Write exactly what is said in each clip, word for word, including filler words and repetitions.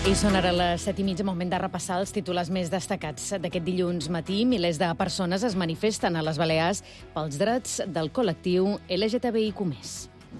I són ara les set i mitja, moment de repassar els titulars més destacats d'aquest dilluns matí. Milers de persones es manifesten a les Balears pels drets del col·lectiu L G T B I Q més.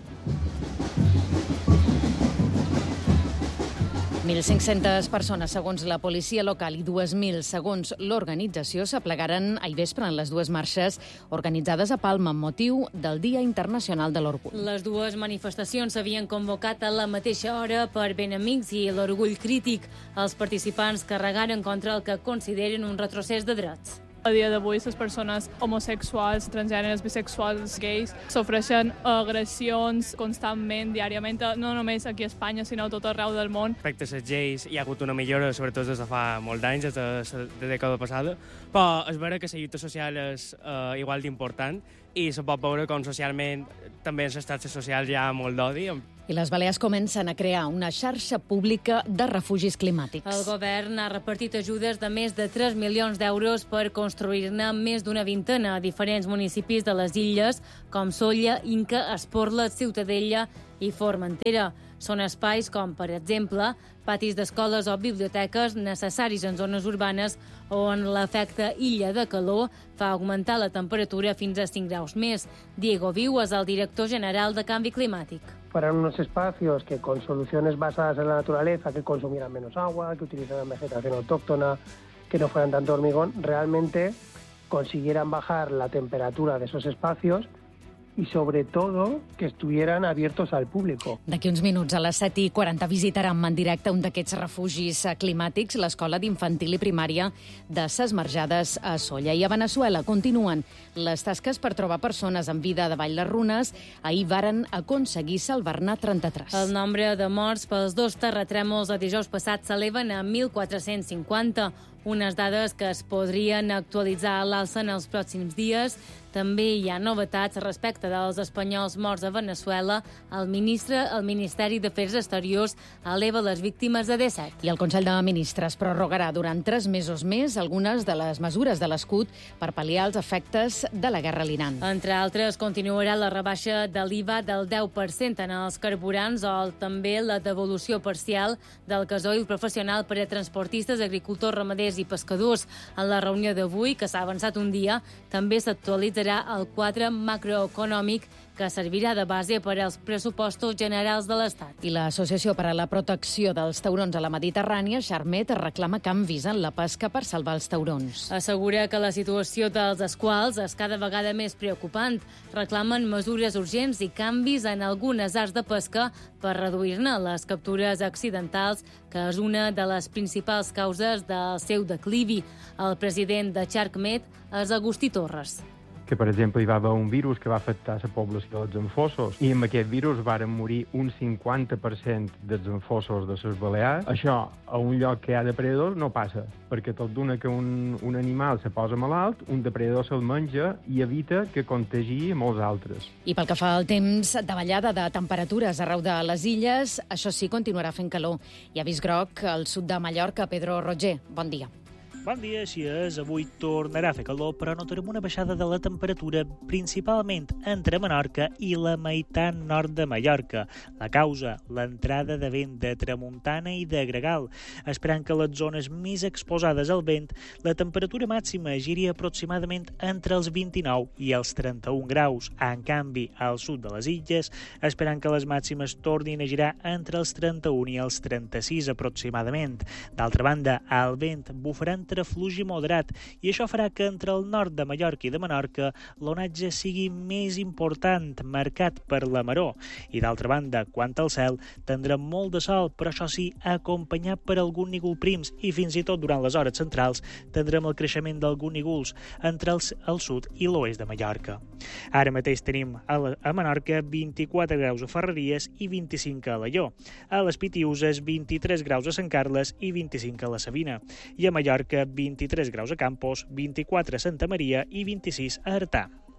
mil cinc-centes persones, segons la policia local, i dues mil, segons l'organització, s'aplegaren ahir vespre en les dues marxes organitzades a Palma amb motiu del Dia Internacional de l'Orgull. Les dues manifestacions s'havien convocat a la mateixa hora per Ben Amics i l'Orgull Crític. Els participants carregaren contra el que consideren un retrocés de drets. A dia d'avui, les persones homosexuals, transgèneres, bisexuals, gais, sofreixen agressions constantment, diàriament, no només aquí a Espanya, sinó a tot arreu del món. Respecte a les lleis hi ha hagut una millora, sobretot des de fa molts anys, des de la dècada passada, però és vera que la lluita social és uh, igual d'important i se pot veure com socialment també en les xarxes socials hi ha molt d'odi. I les Balears comencen a crear una xarxa pública de refugis climàtics. El govern ha repartit ajudes de més de tres milions d'euros per construir-ne més d'una vintena a diferents municipis de les illes, com Sóller, Inca, Esporles, Ciutadella i Formentera. Són espais com, per exemple, patis d'escoles o biblioteques necessaris en zones urbanes on l'efecte illa de calor fa augmentar la temperatura fins a cinc graus més. Diego Viu és el director general de Canvi Climàtic. Fueran unos espacios que con soluciones basadas en la naturaleza, que consumieran menos agua, que utilizaran vegetación autóctona, que no fueran tanto hormigón, realmente consiguieran bajar la temperatura de esos espacios i, sobretot, que estuvieran abiertos al público. D'aquí uns minuts, a les set i quaranta, visitarem en directe un d'aquests refugis climàtics, l'escola d'infantil i primària de Ses Marjades a Sóller. I a Veneçuela continuen les tasques per trobar persones en vida davall les runes. Ahir varen aconseguir salvar-ne trenta-tres. El nombre de morts pels dos terratrèmols de dijous passat s'eleven a mil quatre-cents cinquanta, unes dades que es podrien actualitzar a l'alça en els pròxims dies. També hi ha novetats respecte dels espanyols morts a Veneçuela. El ministre, el Ministeri d'Afers Exteriors eleva les víctimes a disset. I el Consell de Ministres prorrogarà durant tres mesos més algunes de les mesures de l'escut per pal·liar els efectes de la guerra a l'Iran. Entre altres, continuarà la rebaixa de l'I V A del deu per cent en els carburants o també la devolució parcial del gasoil professional per a transportistes, agricultors, ramaders i pescadors. En la reunió d'avui, que s'ha avançat un dia, també s'actualitzarà el quadre macroeconòmic que servirà de base per als pressupostos generals de l'Estat. I l'Associació per a la Protecció dels Taurons a la Mediterrània, Charmet, reclama canvis en la pesca per salvar els taurons. Assegura que la situació dels esquals és cada vegada més preocupant. Reclamen mesures urgents i canvis en algunes arts de pesca per reduir-ne les captures accidentals, que és una de les principals causes del seu declivi. El president de Charmet és Agustí Torres. Que, per exemple, hi va haver un virus que va afectar la població dels enfossos i amb aquest virus varen morir un cinquanta per cent dels enfossos de les Balears. Això, a un lloc que hi ha depredadors, no passa, perquè tot d'una que un, un animal se posa malalt, un depredador se'l menja i evita que contagi molts altres. I pel que fa al temps, davallada de temperatures arreu de les illes, això sí, continuarà fent calor. Hi ha vist groc al sud de Mallorca. Pedro Roger, bon dia. Bon dia, així és. Avui tornarà a fer calor, però notarem una baixada de la temperatura principalment entre Menorca i la meitat nord de Mallorca. La causa, l'entrada de vent de tramuntana i de gregal. Esperant que les zones més exposades al vent, la temperatura màxima giri aproximadament entre els vint-i-nou i els trenta-un graus. En canvi, al sud de les illes, esperant que les màximes tornin a girar entre els trenta-un i els trenta-sis aproximadament. D'altra banda, el vent bufarà entre fluix i moderat, i això farà que entre el nord de Mallorca i de Menorca l'onatge sigui més important, marcat per la maror. I d'altra banda, quant al cel, tindrà molt de sol, però això sí, acompanyat per algun nígol prims, i fins i tot durant les hores centrals tindrem el creixement d'alguns nígols entre els, el sud i l'oest de Mallorca. Ara mateix tenim a, la, a Menorca vint-i-quatre graus a Ferreries i vint-i-cinc a Alaior, a les Pitiüses vint-i-tres graus a Sant Carles i vint-i-cinc a la Sabina, i a Mallorca vint-i-tres graus a Campos, vint-i-quatre a Santa Maria i vint-i-sis a Artà.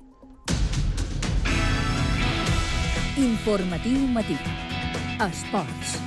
Informatiu matí. Esports.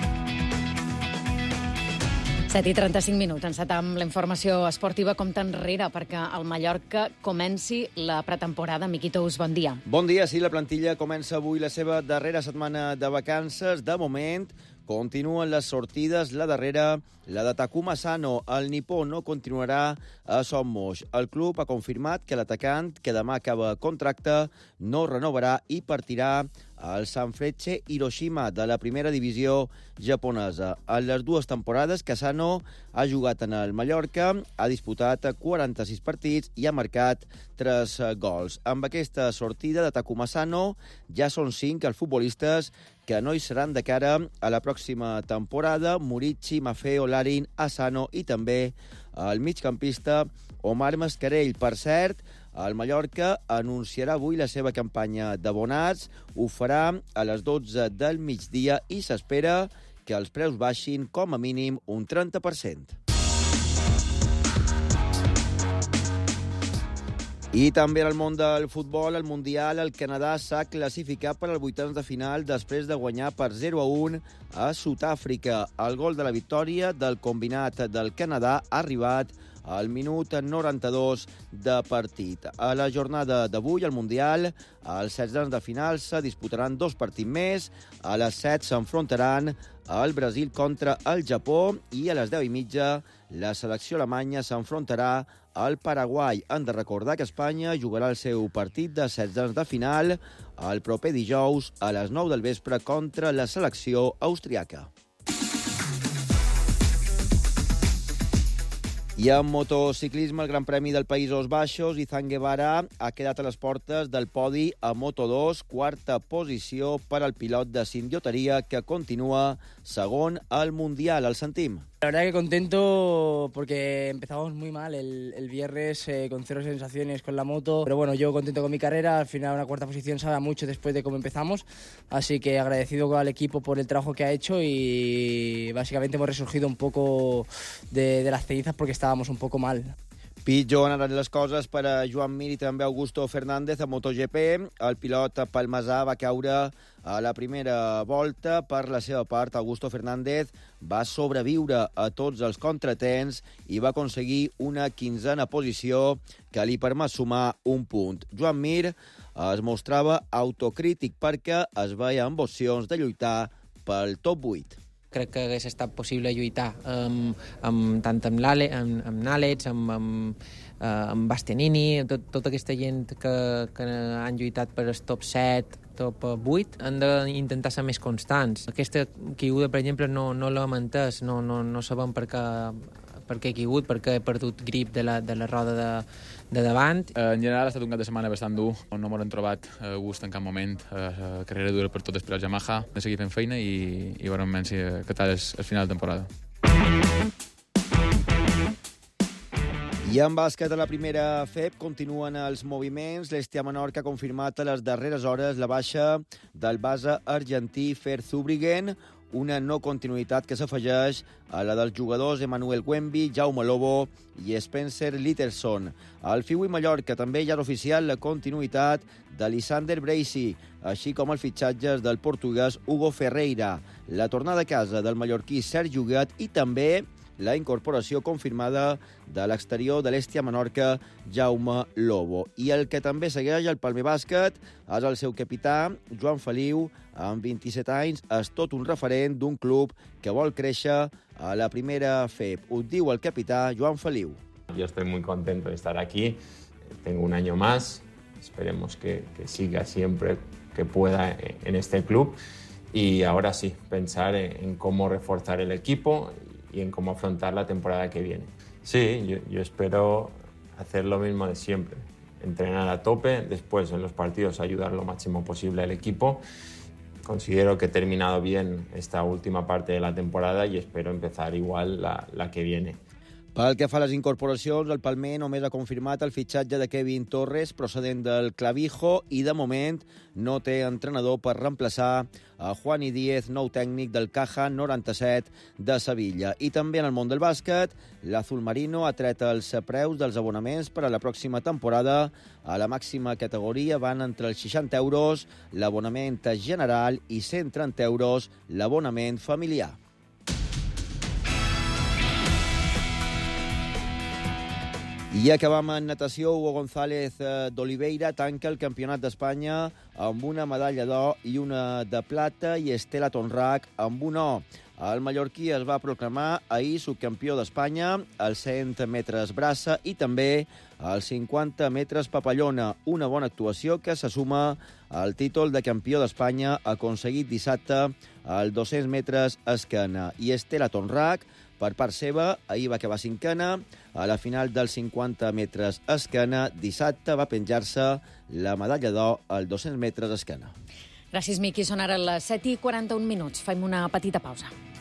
set i trenta-cinc minuts. Encetam la informació esportiva com tan enrere perquè el Mallorca comenci la pretemporada. Miqui Tous, bon dia. Bon dia, sí, la plantilla comença avui la seva darrera setmana de vacances. De moment, Continuen les sortides, la darrera, la de Takuma Asano. El nipó no continuarà a Son Moix. El club ha confirmat que l'atacant, que demà acaba contracte, no renovarà i partirà al Sanfrecce Hiroshima de la primera divisió japonesa. En les dues temporades que Asano ha jugat en el Mallorca, ha disputat quaranta-sis partits i ha marcat tres gols. Amb aquesta sortida de Takuma Asano ja són cinc els futbolistes que no hi seran de cara a la pròxima temporada: Murici, Maffeo, Larin, Asano i també el migcampista Omar Mascarell. Per cert, el Mallorca anunciarà avui la seva campanya d'abonats. Ho farà a les dotze del migdia i s'espera que els preus baixin com a mínim un trenta per cent. I també en el món del futbol, al Mundial, el Canadà s'ha classificat per als vuitens de final després de guanyar per zero a un a Sud-àfrica. El gol de la victòria del combinat del Canadà ha arribat al minut noranta-dos de partit. A la jornada d'avui, al Mundial, els setzents de final se disputaran dos partits més. A les set s'enfrontaran el Brasil contra el Japó i a les deu i mitja la selecció alemanya s'enfrontarà al Paraguai. Han de recordar que Espanya jugarà el seu partit de setzents de final el proper dijous a les nou del vespre contra la selecció austriaca. I en motociclisme, el Gran Premi del Països Baixos, Izan Guevara ha quedat a les portes del podi a Moto dos, quarta posició per al pilot de Sindioteria, que continua segon al Mundial. El sentim. La verdad que contento porque empezamos muy mal el, el viernes eh, con cero sensaciones con la moto, pero bueno, yo contento con mi carrera. Al final una cuarta posición sabe mucho después de cómo empezamos, así que agradecido al equipo por el trabajo que ha hecho y básicamente hemos resurgido un poco de, de las cenizas porque estábamos un poco mal. Pitjor han anat les coses per a Joan Mir i també Augusto Fernández a MotoGP. El pilot palmesà va caure a la primera volta. Per la seva part, Augusto Fernández va sobreviure a tots els contratemps i va aconseguir una quinzena posició que li permet sumar un punt. Joan Mir es mostrava autocrític perquè es veia amb opcions de lluitar pel top vuit. Crec que hagués estat possible lluitar amb, amb, tant amb Nalets, amb, amb, amb Bastianini, tot, tota aquesta gent que, que han lluitat per el top set, top vuit, han d'intentar ser més constants. Aquesta caiguda, per exemple, no, no l'hem entès, no, no, no sabem per què, per què he caigut, perquè he perdut grip de la, de la roda de, de davant. En general ha estat un cap de setmana bastant dur, no m'ho hem trobat a gust en cap moment. Eh, carrera dura per totes per al Yamaha, de seguir fent feina i, i veurem si que tal és el final de temporada. I en bàsquet a la primera F E P continuen els moviments. L'Estia Menorca ha confirmat a les darreres hores la baixa del base argentí Fer Zúbriguen, una no continuïtat que s'afegeix a la dels jugadors Emmanuel Wemby, Jaume Lobo i Spencer Litterson. Al Fiui Mallorca també ja és oficial la continuïtat de Lysander Bracy, així com els fitxatges del portuguès Hugo Ferreira, la tornada a casa del mallorquí Sergi Huguet i també la incorporació confirmada de l'exterior de l'Estia Menorca, Jaume Lobo. I el que també segueix el Palmer Bàsquet és el seu capità, Joan Feliu, amb vint-i-set anys, és tot un referent d'un club que vol créixer a la primera F E P. Ho diu el capità Joan Feliu. Yo estoy muy contento de estar aquí, tengo un año más, esperemos que, que siga siempre que pueda en este club y ahora sí, pensar en, en cómo reforzar el equipo y en cómo afrontar la temporada que viene. Sí, yo, yo espero hacer lo mismo de siempre, entrenar a tope, después en los partidos ayudar lo máximo posible al equipo. Considero que he terminado bien esta última parte de la temporada y espero empezar igual la, la que viene. Pel que fa a les incorporacions, el Palmer només ha confirmat el fitxatge de Kevin Torres, procedent del Clavijo, i de moment no té entrenador per reemplaçar a Juan Díez, nou tècnic del Caja noranta-set de Sevilla. I també en el món del bàsquet, l'Azul Marino ha tret els preus dels abonaments per a la pròxima temporada. A la màxima categoria van entre els seixanta euros l'abonament general i cent trenta euros l'abonament familiar. I acabam en natació. Hugo González d'Oliveira tanca el Campionat d'Espanya amb una medalla d'or i una de plata, i Estela Tonrach amb un or. El mallorquí es va proclamar ahir subcampió d'Espanya als cent metres braça i també als cinquanta metres papallona. Una bona actuació que se suma al títol de campió d'Espanya aconseguit dissabte als dos-cents metres esquena. I Estela Tonrach, per part seva, ahir va acabar cinquena. A la final dels cinquanta metres esquena, dissabte va penjar-se la medalla d'or als dos-cents metres esquena. Gràcies, Miqui. Són ara les set i quaranta-un minuts. Fem una petita pausa.